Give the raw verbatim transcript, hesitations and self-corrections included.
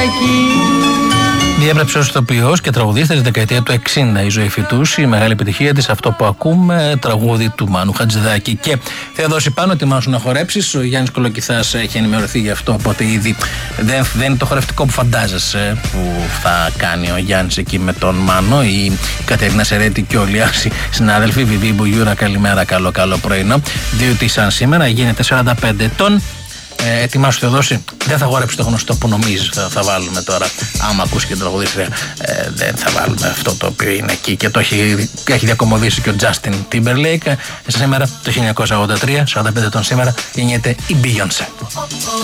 Διέπρεψε ως ηθοποιός και τραγουδίστρια τη δεκαετία του εξήντα η Ζωή Φυτούς. Η μεγάλη επιτυχία της, αυτό που ακούμε, τραγούδι του Μάνου Χατζηδάκη. Και θα δώσει πάνω, ετοιμάσου να χορέψεις. Ο Γιάννης Κολοκυθάς έχει ενημερωθεί γι' αυτό, οπότε ήδη δεν, δεν είναι το χορευτικό που φαντάζεσαι που θα κάνει ο Γιάννης εκεί με τον Μάνο. Η Κατερίνα Σερέτη και όλοι οι συνάδελφοι. Βιβί Μπουγιούρα, καλημέρα, καλό καλό πρωινό. Διότι σαν σήμερα γίνεται σαράντα πέντε ετών. Ε, ετοιμάσου Θεοδόση, δεν θα χορέψει το γνωστό που νομίζεις θα, θα βάλουμε τώρα. Άμα ακούσει και τραγουδίστρια, ε, δεν θα βάλουμε αυτό το οποίο είναι εκεί και το έχει, έχει διακομωδήσει και ο Justin Timberlake. Ε, σήμερα το χίλια εννιακόσια ογδόντα τρία, σαράντα πέντε ετών σήμερα, γεννιέται η Beyoncé.